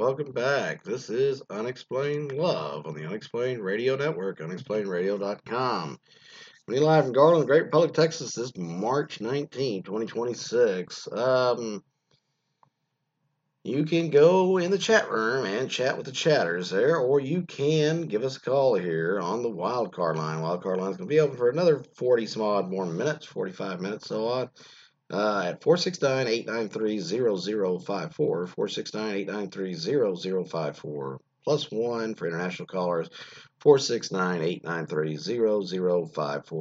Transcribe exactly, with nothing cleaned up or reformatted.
welcome back. This is Unexplained Love on the Unexplained Radio Network, unexplained radio dot com. We live from Garland, Great Republic, Texas. This is March nineteenth, twenty twenty-six. Um, you can go in the chat room and chat with the chatters there, or you can give us a call here on the wild card line. Wild card line is going to be open for another forty some odd more minutes, forty-five minutes, so on. Uh, at four six nine, eight nine three, zero zero five four, four six nine, eight nine three, zero zero five four, plus one for international callers, four six nine, eight nine three, zero zero five four.